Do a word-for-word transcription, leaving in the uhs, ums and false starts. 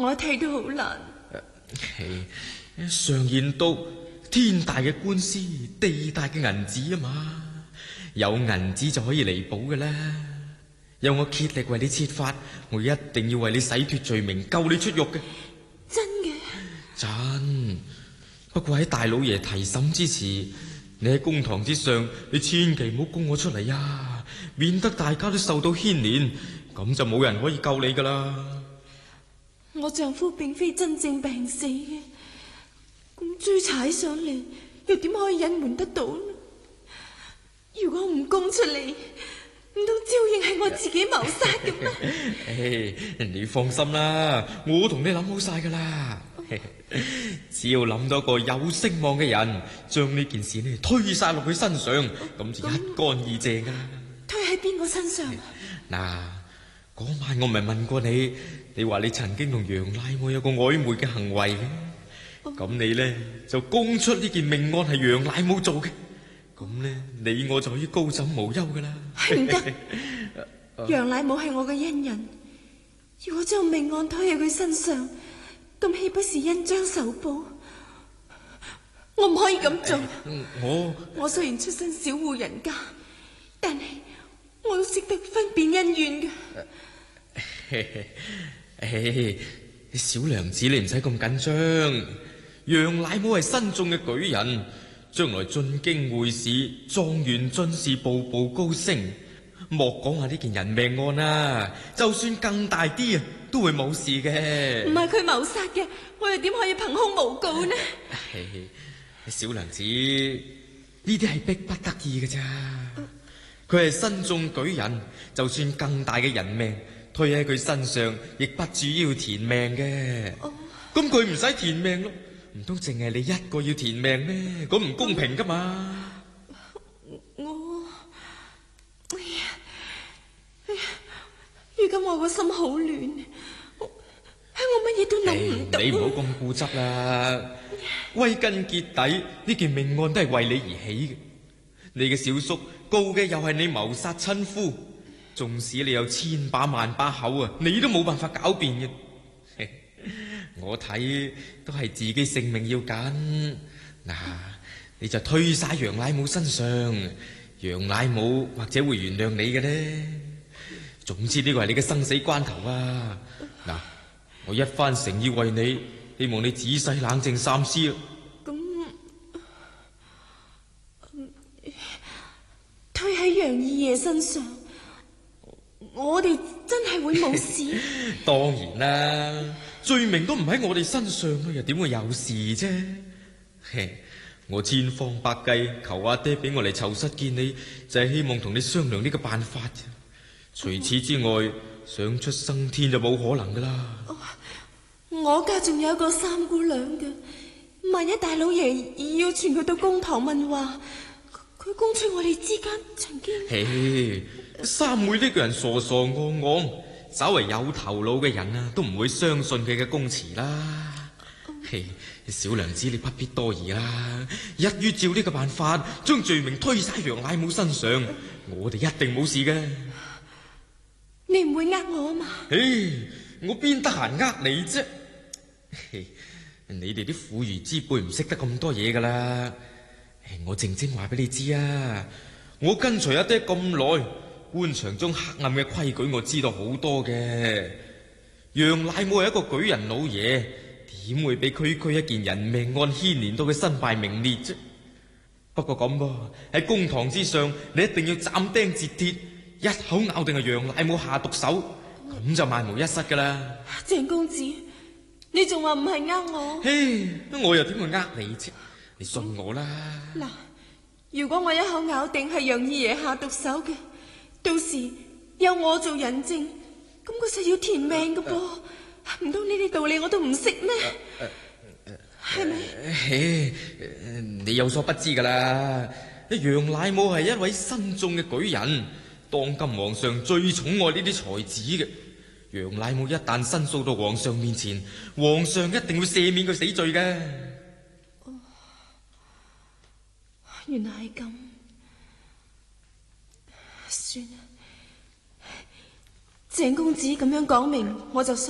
我睇到好難。 常言道，天大嘅官司，地大嘅銀子啊嘛，有銀子就可以彌補嘅啦。有我竭力為你設法，我一定要為你洗脫罪名，救你出獄嘅。 真嘅？ 真。不過喺大老爺提審之時，你喺公堂之上，你千祈唔好供我出嚟呀，免得大家都受到牽連，咁就冇人可以救你噶啦。 我丈夫並非真正病死嘅，咁追查起上嚟，又點可以隱瞞得到呢？如果唔供出嚟，唔通招認係我自己謀殺嘅咩？ 誒，你放心啦，我同你諗好晒噶啦。只要諗到一個有聲望嘅人，將呢件事呢推晒落佢身上，咁就一乾二淨噶啦。 推喺邊個身上？ 嗱，嗰晚我咪問過你，你話你曾經同楊乃武有個曖昧嘅行為嘅，咁你呢就供出呢件命案係楊乃武做嘅，咁呢你我就可以高枕無憂噶啦。 係唔得，楊乃武係我嘅恩人，如果將命案推喺佢身上，咁豈不是恩將仇報？我唔可以咁做。 我我雖然出身小戶人家，但係我都識得分辨恩怨嘅。 小娘子，你唔使咁緊張。楊乃武係新中嘅舉人，將來進京會試，狀元進士，步步高升。莫講話呢件人命案啊，就算更大啲啊，都會冇事嘅。 唔係佢謀殺嘅，我又點可以憑空誣告呢？ 小娘子，呢啲係逼不得已嘅咋。佢係新中舉人，就算更大嘅人命推喺佢身上，亦不至於要填命嘅。咁佢唔使填命咯，唔通淨係你一個要填命咩？咁唔公平噶嘛。 我，哎呀，哎呀，如今我個心好亂，我我乜嘢都諗唔到。 你唔好咁固執啦，歸根結底呢件命案都係為你而起嘅。你嘅小叔告嘅又係你謀殺親夫，縱使你有千把萬把口啊，你都冇辦法狡辯嘅。我睇都係自己性命要緊。嗱，你就推晒楊乃武身上，楊乃武或者會原諒你嘅呢。總之呢個係你嘅生死關頭啊！嗱，我一番誠意為你，希望你仔細冷靜三思啊。 咁推喺楊二爺身上，我哋真係會冇事？ 當然啦，罪名都唔喺我哋身上，又點會有事啫？我千方百計求阿爹俾我嚟囚室見你，就係希望同你商量呢個辦法啫。除此之外，想出生天就冇可能噶啦。 我家仲有一個三姑娘嘅，萬一大老爺要傳佢到公堂問話，佢供出我哋之間曾經…… 嘿，三妹呢個人傻傻戇戇，稍為有頭腦嘅人啊，都唔會相信佢嘅供詞啦。嘿，小娘子你不必多疑啦，一於照呢個辦法，將罪名推晒楊乃武身上，我哋一定冇事嘅。 你唔會呃我啊嘛？ 嘿，我邊得閒呃你啫？你哋啲婦孺之輩唔識得咁多嘢噶啦。我靜靜話俾你知啊，我跟隨阿爹咁耐，官場中黑暗嘅規矩我知道好多嘅。楊乃武係一個舉人老爺，點會俾區區一件人命案牽連到佢身敗名裂啫？不過咁噃，喺公堂之上，你一定要斬釘截鐵，一口咬定係楊乃武下毒手，咁就萬無一失噶啦。 鄭公子，你仲話唔係呃我？ 嘿，我又點會呃你啫？你信我啦。 嗱，如果我一口咬定係楊二爺下毒手嘅，到時有我做人證，咁佢實要填命噶噃。唔通呢啲道理我都唔識咩？係咪？ 嘿，你有所不知噶啦，楊乃武係一位新中嘅舉人，當今皇上最寵愛呢啲才子嘅。楊乃武一旦申訴到皇上面前，皇上一定會赦免佢死罪嘅。 哦，原來係咁，算啦。鄭公子咁樣講明，我就信。